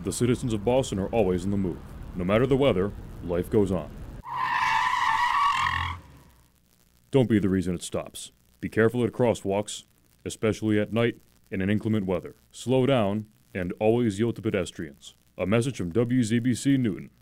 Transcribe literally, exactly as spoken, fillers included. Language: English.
The citizens of Boston are always in the move. No matter the weather, life goes on. Don't be the reason it stops. Be careful at crosswalks, especially at night and in inclement weather. Slow down and always yield to pedestrians. A message from W Z B C Newton.